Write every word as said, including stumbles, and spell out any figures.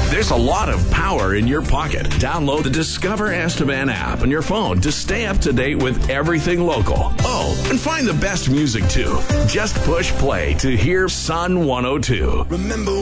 There's a lot of power in your pocket. Download the Discover Esteban app on your phone to stay up to date with everything local. Oh, and find the best music too. Just push play to hear Sun one oh two. Remember